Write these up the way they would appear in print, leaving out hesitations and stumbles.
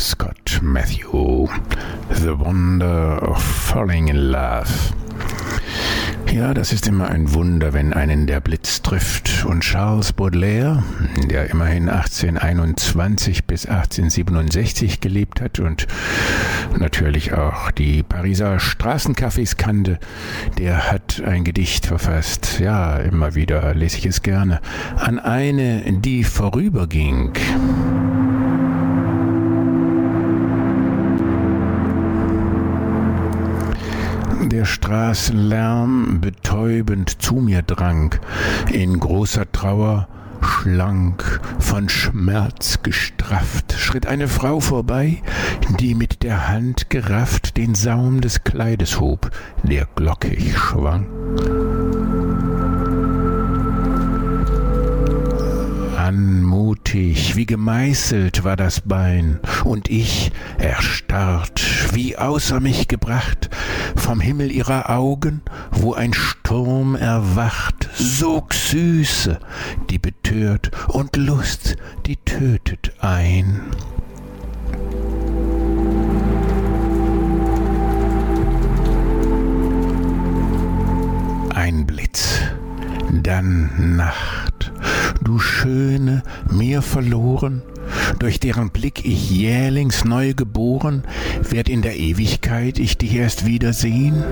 Scott Matthew, The Wonder of Falling in Love. Ja, das ist immer ein Wunder, wenn einen der Blitz trifft. Und Charles Baudelaire, der immerhin 1821 bis 1867 gelebt hat und natürlich auch die Pariser Straßencafés kannte, der hat ein Gedicht verfasst. Ja, immer wieder lese ich es gerne. An eine, die vorüberging. Der Straßenlärm betäubend zu mir drang, in großer Trauer, schlank, von Schmerz gestrafft, schritt eine Frau vorbei, die mit der Hand gerafft den Saum des Kleides hob, der glockig schwang. Anmutig, wie gemeißelt war das Bein, und ich, erstarrt, wie außer mich gebracht, vom Himmel ihrer Augen, wo ein Sturm erwacht, sog Süße, die betört, und Lust, die tötet ein. Ein Blitz, dann Nacht, du Schöne, mir verloren, durch deren Blick ich jählings neu geboren, werd in der Ewigkeit ich dich erst wiedersehen?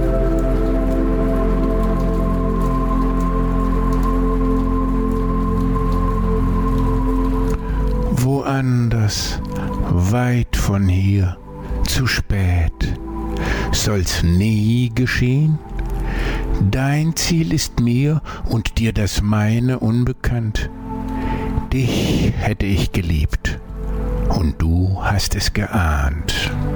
Woanders, weit von hier, zu spät, soll's nie geschehen? Dein Ziel ist mir und dir das meine unbekannt. Dich hätte ich geliebt und du hast es geahnt.